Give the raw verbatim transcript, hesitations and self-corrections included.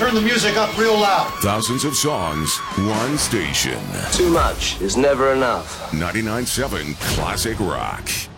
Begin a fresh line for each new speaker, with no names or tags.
Turn the music up real loud.
Thousands of songs, one station.
Too much is never enough.
ninety-nine point seven Classic Rock.